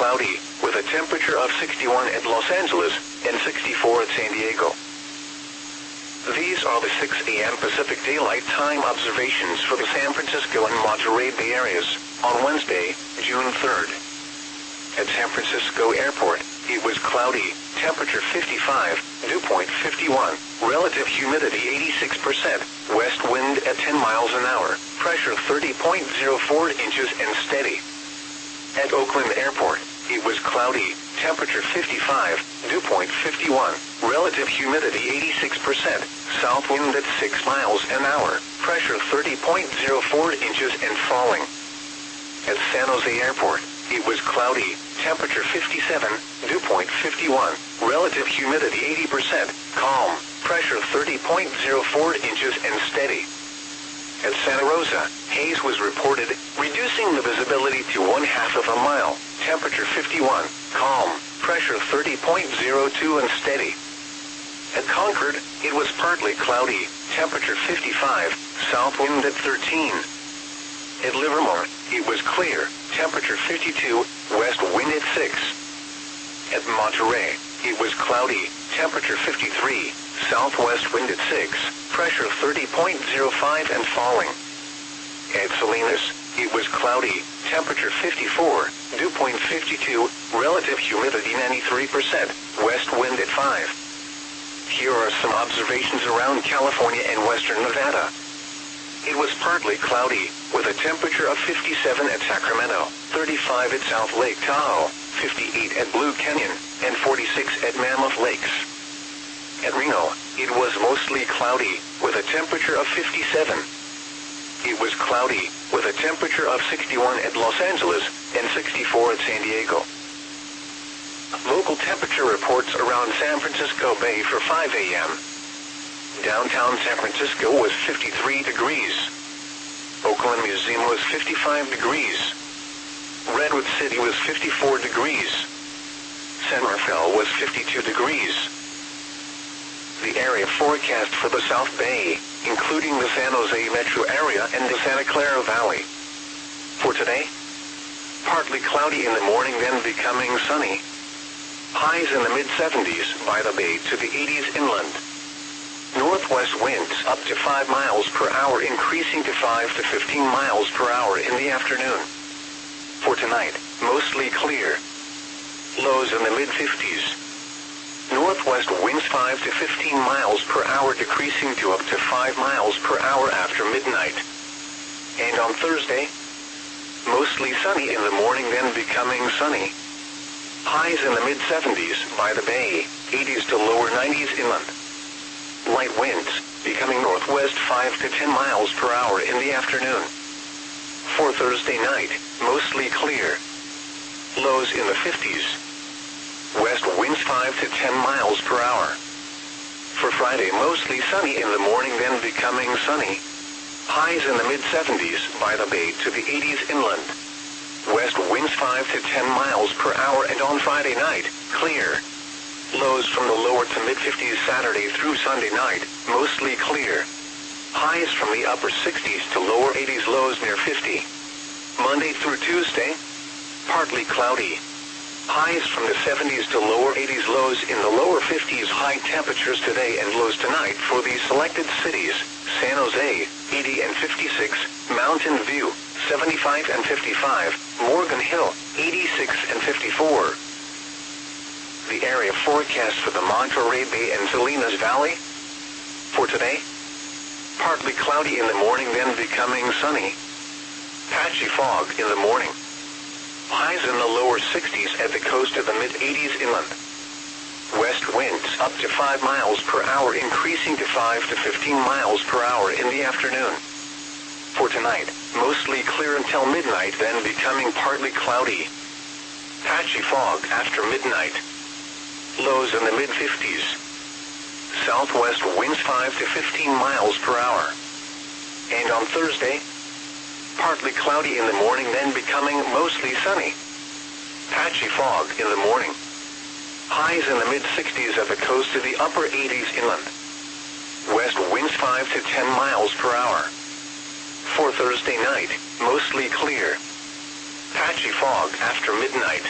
cloudy, with a temperature of 61 at Los Angeles and 64 at San Diego. These are the 6 a.m. Pacific Daylight Time observations for the San Francisco and Monterey Bay areas on Wednesday, June 3rd. At San Francisco Airport, it was cloudy, temperature 55, dew point 51, relative humidity 86%, west wind at 10 miles an hour, pressure 30.04 inches and steady. At Oakland Airport, it was cloudy, temperature 55, dew point 51, relative humidity 86%, south wind at 6 miles an hour, pressure 30.04 inches and falling. At San Jose Airport, it was cloudy, temperature 57, dew point 51, relative humidity 80%, calm, pressure 30.04 inches and steady. At Santa Rosa, haze was reported, reducing the visibility to 1/2 of a mile, temperature 51, calm, pressure 30.02 and steady. At Concord, it was partly cloudy, temperature 55, south wind at 13. At Livermore, it was clear, temperature 52, west wind at 6. At Monterey, it was cloudy, temperature 53, southwest wind at 6, pressure 30.05 and falling. At Salinas, it was cloudy, temperature 54, dew point 52, relative humidity 93%, west wind at 5. Here are some observations around California and western Nevada. It was partly cloudy, with a temperature of 57 at Sacramento, 35 at South Lake Tahoe, 58 at Blue Canyon, and 46 at Mammoth Lakes. At Reno, it was mostly cloudy, with a temperature of 57. It was cloudy, with a temperature of 61 at Los Angeles, and 64 at San Diego. Local temperature reports around San Francisco Bay for 5 a.m. Downtown San Francisco was 53 degrees. Oakland Museum was 55 degrees. Redwood City was 54 degrees. San Rafael was 52 degrees. The area forecast for the South Bay, including the San Jose metro area and the Santa Clara Valley. For today, partly cloudy in the morning, then becoming sunny. Highs in the mid-70s by the bay to the 80s inland. Northwest winds up to 5 miles per hour, increasing to 5 to 15 miles per hour in the afternoon. For tonight, mostly clear. Lows in the mid-50s. Northwest winds 5 to 15 miles per hour, decreasing to up to 5 miles per hour after midnight. And on Thursday, mostly sunny in the morning, then becoming sunny. Highs in the mid-70s by the bay, 80s to lower 90s inland. Light winds, becoming northwest 5 to 10 miles per hour in the afternoon. For Thursday night, mostly clear. Lows in the 50s. West winds 5 to 10 miles per hour. For Friday, mostly sunny in the morning, then becoming sunny. Highs in the mid-70s by the bay to the 80s inland. West winds 5 to 10 miles per hour, and on Friday night, clear. Lows from the lower to mid-50s Saturday through Sunday night, mostly clear. Highs from the upper 60s to lower 80s, lows near 50. Monday through Tuesday, partly cloudy. Highs from the 70s to lower 80s, lows in the lower 50s. High temperatures today and lows tonight for these selected cities: San Jose, 80 and 56, Mountain View, 75 and 55, Morgan Hill, 86 and 54. The area forecast for the Monterey Bay and Salinas Valley. For today, partly cloudy in the morning, then becoming sunny. Patchy fog in the morning. Highs in the lower 60s at the coast of the mid-80s inland. West winds up to 5 miles per hour, increasing to 5 to 15 miles per hour in the afternoon. For tonight, mostly clear until midnight, then becoming partly cloudy. Patchy fog after midnight. Lows in the mid-50s. Southwest winds 5 to 15 miles per hour. And on Thursday, partly cloudy in the morning, then becoming mostly sunny. Patchy fog in the morning. Highs in the mid-60s at the coast to the upper 80s inland. West winds 5 to 10 miles per hour. For Thursday night, mostly clear. Patchy fog after midnight.